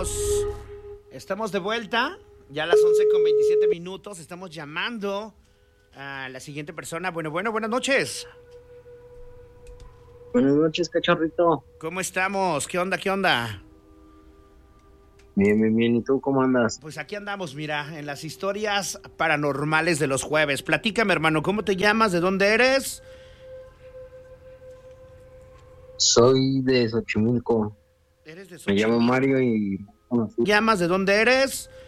Estamos de vuelta, ya a las 11:27. Estamos llamando a la siguiente persona. Buenas noches. Buenas noches, cachorrito. ¿Cómo estamos? ¿Qué onda? Bien. ¿Y tú cómo andas? Pues aquí andamos, mira, en las historias paranormales de los jueves. Platícame, hermano, ¿cómo te llamas? ¿De dónde eres? Soy de Xochimilco. ¿Eres de Me llamo Xochimilco? Mario y... bueno, sí. ¿Llamas de dónde eres?